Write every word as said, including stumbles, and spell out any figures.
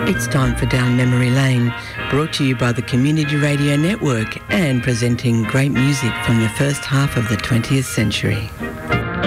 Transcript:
It's time for Down Memory Lane, brought to you by the Community Radio Network and presenting great music from the first half of the twentieth century.